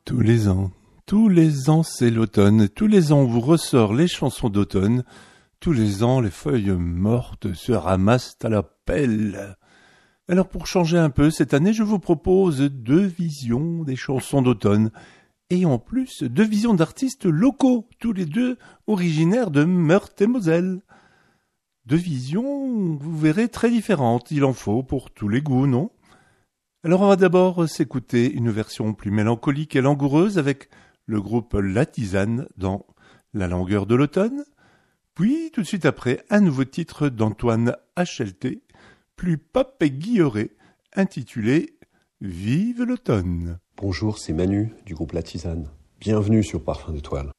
Tous les ans c'est l'automne, tous les ans on vous ressort les chansons d'automne, tous les ans les feuilles mortes se ramassent à la pelle. Alors pour changer un peu, cette année je vous propose 2 visions des chansons d'automne, et en plus 2 visions d'artistes locaux, tous les 2 originaires de Meurthe-et-Moselle. 2 visions, vous verrez, très différentes, il en faut pour tous les goûts, non ? Alors on va d'abord s'écouter une version plus mélancolique et langoureuse avec le groupe La Tisane dans La langueur de l'automne, puis tout de suite après un nouveau titre d'Antoine HLT, plus pop et guilleré, intitulé Vive l'automne. Bonjour, c'est Manu du groupe La Tisane. Bienvenue sur Parfum d'étoile.